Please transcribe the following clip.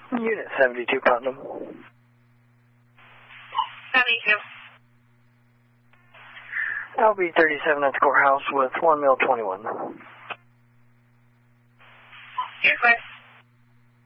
Unit 72, Putnam. 72. LB 37 at the courthouse with 1 mil 21. You're clear.